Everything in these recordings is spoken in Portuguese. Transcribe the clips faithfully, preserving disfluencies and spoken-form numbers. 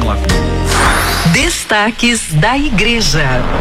a vida. Destaques da Igreja.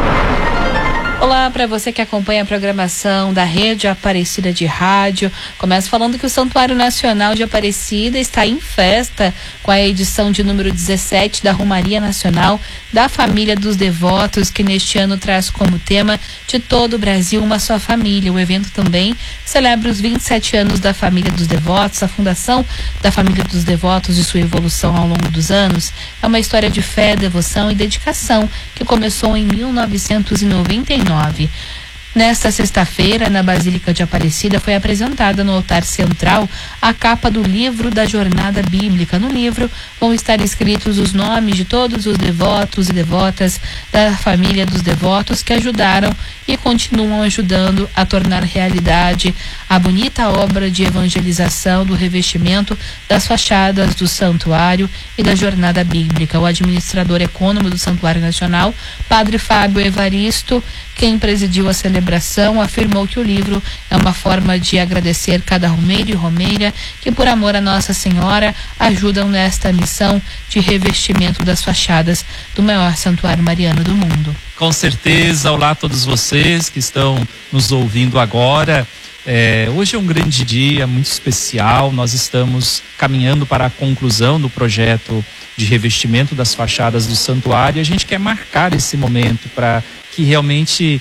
Olá para você que acompanha a programação da Rede Aparecida de Rádio. Começo falando que o Santuário Nacional de Aparecida está em festa com a edição de número dezessete da Romaria Nacional da Família dos Devotos, que neste ano traz como tema de todo o Brasil uma só família. O evento também celebra os vinte e sete anos da Família dos Devotos, a fundação da Família dos Devotos e sua evolução ao longo dos anos. É uma história de fé, devoção e dedicação que começou em mil novecentos e noventa e nove. Nesta sexta-feira, na Basílica de Aparecida, foi apresentada no altar central a capa do livro da Jornada Bíblica. No livro vão estar escritos os nomes de todos os devotos e devotas da família dos devotos que ajudaram e continuam ajudando a tornar realidade a bonita obra de evangelização do revestimento das fachadas do santuário e da Jornada Bíblica. O administrador econômico do Santuário Nacional, Padre Fábio Evaristo, quem presidiu a celebração, afirmou que o livro é uma forma de agradecer cada romeiro e romeira que, por amor a Nossa Senhora, ajudam nesta missão de revestimento das fachadas do maior santuário mariano do mundo. Com certeza, olá a todos vocês que estão nos ouvindo agora. É, hoje é um grande dia, muito especial. Nós estamos caminhando para a conclusão do projeto de revestimento das fachadas do santuário. A gente quer marcar esse momento para que realmente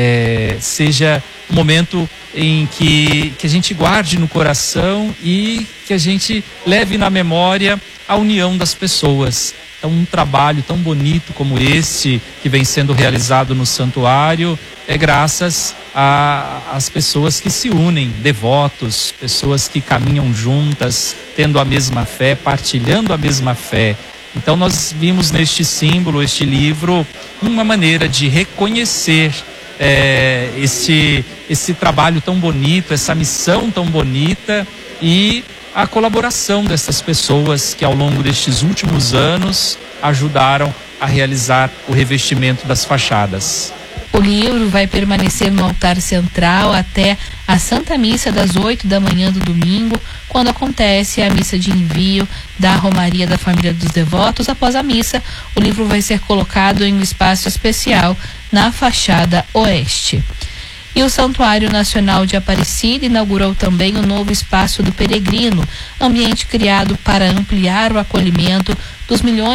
é, seja um momento em que, que a gente guarde no coração e que a gente leve na memória a união das pessoas. Então, um trabalho tão bonito como este que vem sendo realizado no santuário é graças às pessoas que se unem, devotos, pessoas que caminham juntas, tendo a mesma fé, partilhando a mesma fé. Então nós vimos neste símbolo, este livro, uma maneira de reconhecer é, esse, esse trabalho tão bonito, essa missão tão bonita e a colaboração dessas pessoas que ao longo destes últimos anos ajudaram a realizar o revestimento das fachadas. O livro vai permanecer no altar central até a Santa Missa das oito da manhã do domingo, quando acontece a missa de envio da Romaria da Família dos Devotos. Após a missa, o livro vai ser colocado em um espaço especial na fachada oeste. E o Santuário Nacional de Aparecida inaugurou também o novo Espaço do Peregrino, ambiente criado para ampliar o acolhimento dos milhões